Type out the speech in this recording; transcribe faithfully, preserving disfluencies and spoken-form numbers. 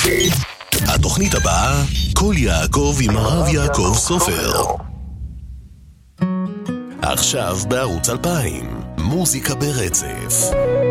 התוכנית הבאה, כל יעקב עם הרב יעקב סופר. עכשיו בערוץ אלפיים, מוזיקה ברצף.